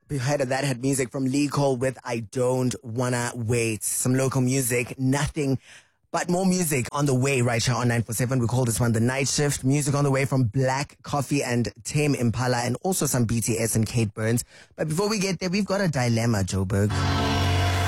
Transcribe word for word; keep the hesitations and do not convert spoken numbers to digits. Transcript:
Ahead of that, had music from Lee Cole with I Don't Wanna Wait. Some local music, nothing but more music on the way right here on nine four seven. We call this one The Night Shift. Music on the way from Black Coffee and Tame Impala, and also some B T S and Kate Burns. But before we get there, we've got a dilemma, Joe Berg.